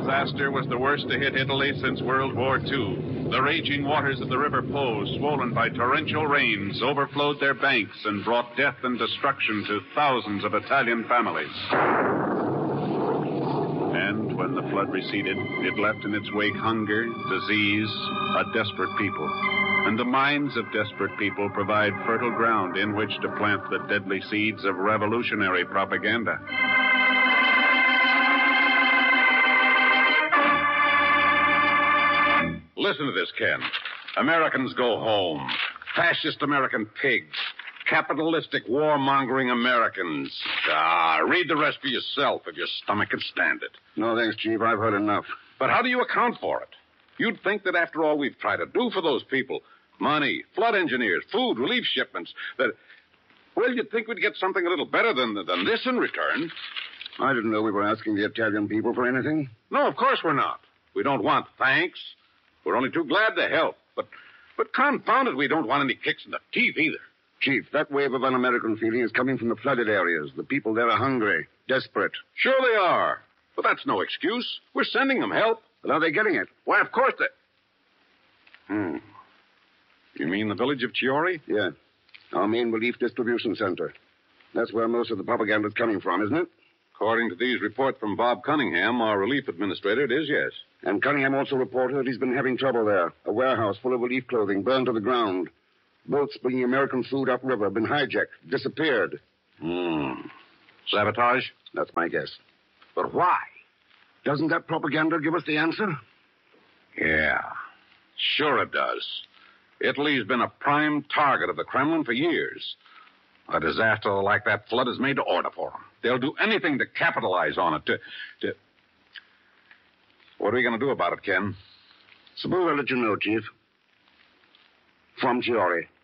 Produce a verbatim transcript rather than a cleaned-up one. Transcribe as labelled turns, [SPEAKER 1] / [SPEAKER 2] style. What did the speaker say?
[SPEAKER 1] disaster was the worst to hit Italy since World War Two. The raging waters of the River Po, swollen by torrential rains, overflowed their banks and brought death and destruction to thousands of Italian families. And when the flood receded, it left in its wake hunger, disease, a desperate people. And the minds of desperate people provide fertile ground in which to plant the deadly seeds of revolutionary propaganda.
[SPEAKER 2] Listen to this, Ken. Americans go home. Fascist American pigs. Capitalistic warmongering Americans. Ah, read the rest for yourself if your stomach can stand it.
[SPEAKER 3] No, thanks, Chief. I've heard enough.
[SPEAKER 2] But how do you account for it? You'd think that after all we've tried to do for those people, money, flood engineers, food, relief shipments, that, well, you'd think we'd get something a little better than, than this in return.
[SPEAKER 3] I didn't know we were asking the Italian people for anything.
[SPEAKER 2] No, of course we're not. We don't want thanks. We're only too glad to help. But, but confound it, we don't want any kicks in the teeth either.
[SPEAKER 3] Chief, that wave of un-American feeling is coming from the flooded areas. The people there are hungry, desperate.
[SPEAKER 2] Sure they are. But that's no excuse. We're sending them help.
[SPEAKER 3] But are they getting it?
[SPEAKER 2] Why, of course they... Hmm. You mean the village of Chiori?
[SPEAKER 3] Yeah. Our main relief distribution center. That's where most of the propaganda's coming from, isn't it?
[SPEAKER 2] According to these reports from Bob Cunningham, our relief administrator, it is, yes.
[SPEAKER 3] And Cunningham also reported that he's been having trouble there. A warehouse full of relief clothing burned to the ground. Boats bringing American food upriver have been hijacked, disappeared.
[SPEAKER 2] Hmm. Sabotage?
[SPEAKER 3] That's my guess.
[SPEAKER 2] But why?
[SPEAKER 3] Doesn't that propaganda give us the answer?
[SPEAKER 2] Yeah. Sure it does. Italy's been a prime target of the Kremlin for years. A disaster like that flood is made to order for them. They'll do anything to capitalize on it, to... to... What are we going to do about it, Ken?
[SPEAKER 3] Suppose I let you know, Chief. From Chiori.